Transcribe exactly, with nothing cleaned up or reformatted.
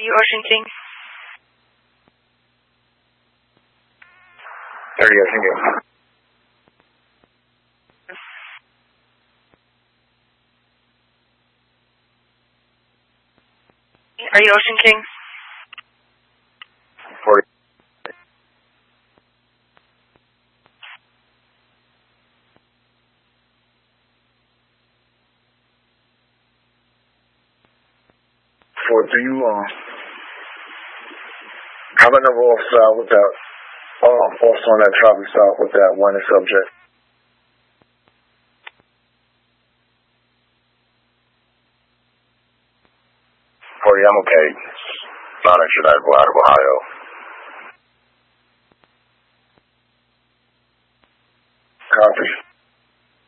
you Ocean King? thirty Ocean King. Are you Ocean King? forty. For do you uh have a number off south with that uh also on that traffic stop with that one subject? forty, I'm okay. Not actually out of out of Ohio. Copy.